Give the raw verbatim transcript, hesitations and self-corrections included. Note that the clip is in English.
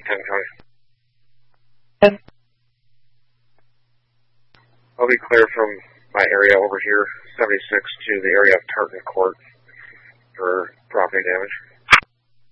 Kenton County. Yes. I'll be clear from my area over here, seventy-six, to the area of Tartan Court for property damage.